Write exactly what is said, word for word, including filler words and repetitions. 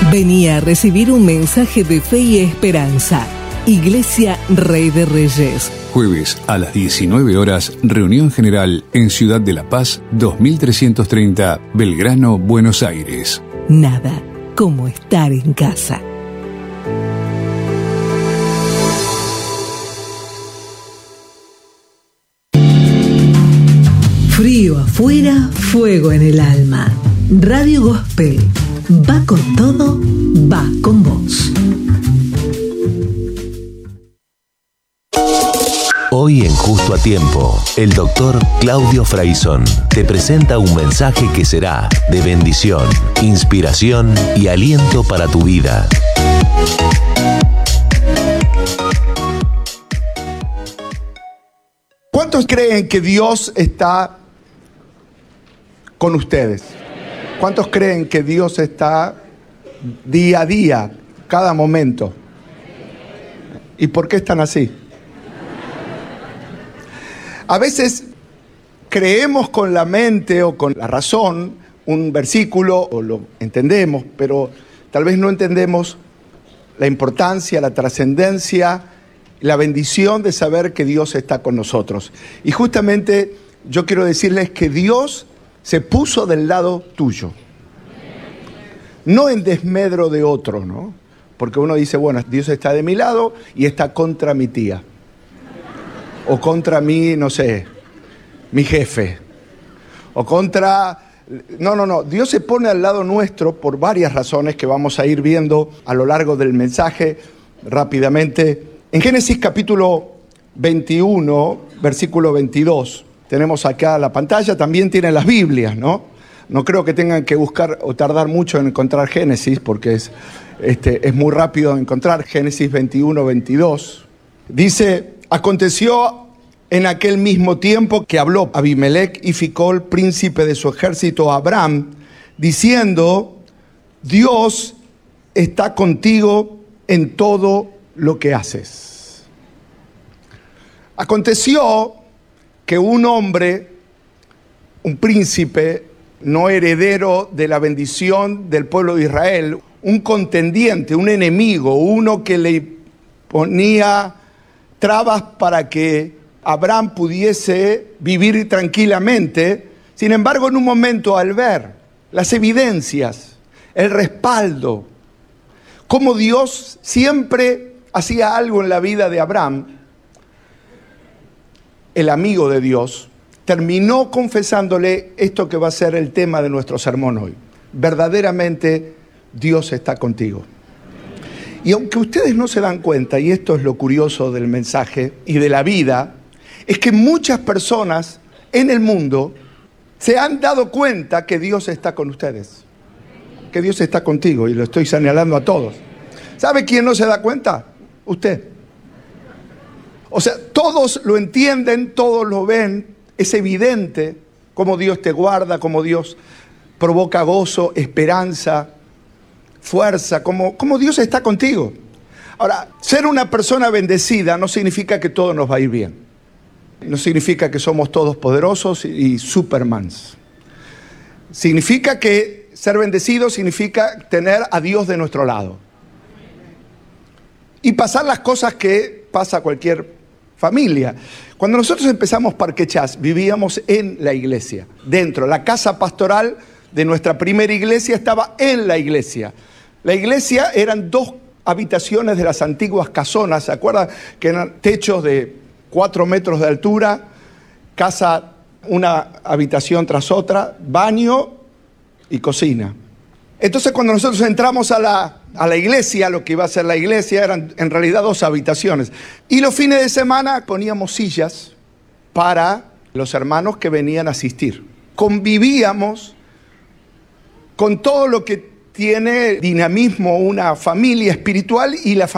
Venía a recibir un mensaje de fe y esperanza. Iglesia Rey de Reyes. Jueves a las diecinueve horas, reunión general en Ciudad de La Paz, dos mil trescientos treinta, Belgrano, Buenos Aires. Nada como estar en casa. Frío afuera, fuego en el alma. Radio Gospel. Va con todo, va con vos. Hoy en Justo a Tiempo, el doctor Claudio Fraizón te presenta un mensaje que será de bendición, inspiración y aliento para tu vida. ¿Cuántos creen que Dios está con ustedes? ¿Cuántos creen que Dios está día a día, cada momento? ¿Y por qué están así? A veces creemos con la mente o con la razón un versículo o lo entendemos, pero tal vez no entendemos la importancia, la trascendencia, la bendición de saber que Dios está con nosotros. Y justamente yo quiero decirles que Dios se puso del lado tuyo, no en desmedro de otro, ¿no? Porque uno dice, bueno, Dios está de mi lado y está contra mi tía. O contra mí, no sé, mi jefe. O contra... No, no, no. Dios se pone al lado nuestro por varias razones que vamos a ir viendo a lo largo del mensaje rápidamente. En Génesis capítulo veintiuno, versículo veintidós, tenemos acá la pantalla, también tienen las Biblias, ¿no? No creo que tengan que buscar o tardar mucho en encontrar Génesis, porque es, este, es muy rápido encontrar Génesis veintiuno, veintidós. Dice... Aconteció en aquel mismo tiempo que habló Abimelech y Ficol, príncipe de su ejército, a Abraham, diciendo, Dios está contigo en todo lo que haces. Aconteció que un hombre, un príncipe, no heredero de la bendición del pueblo de Israel, un contendiente, un enemigo, uno que le ponía trabas para que Abraham pudiese vivir tranquilamente. Sin embargo, en un momento, al ver las evidencias, el respaldo, cómo Dios siempre hacía algo en la vida de Abraham, el amigo de Dios terminó confesándole esto que va a ser el tema de nuestro sermón hoy. Verdaderamente, Dios está contigo. Y aunque ustedes no se dan cuenta, y esto es lo curioso del mensaje y de la vida, es que muchas personas en el mundo se han dado cuenta que Dios está con ustedes, que Dios está contigo, y lo estoy señalando a todos. ¿Sabe quién no se da cuenta? Usted. O sea, todos lo entienden, todos lo ven, es evidente cómo Dios te guarda, cómo Dios provoca gozo, esperanza, fuerza, como, como Dios está contigo. Ahora, ser una persona bendecida no significa que todo nos va a ir bien. No significa que somos todos poderosos y, y supermans. Significa que ser bendecido significa tener a Dios de nuestro lado. Y pasar las cosas que pasa cualquier familia. Cuando nosotros empezamos Parque Chas, vivíamos en la iglesia, dentro. La casa pastoral de nuestra primera iglesia estaba en la iglesia. La iglesia eran dos habitaciones de las antiguas casonas, ¿se acuerdan? Que eran techos de cuatro metros de altura, casa, una habitación tras otra, baño y cocina. Entonces cuando nosotros entramos a la, a la iglesia, lo que iba a ser la iglesia, eran en realidad dos habitaciones. Y los fines de semana poníamos sillas para los hermanos que venían a asistir. Convivíamos con todo lo que tiene dinamismo una familia espiritual y la familia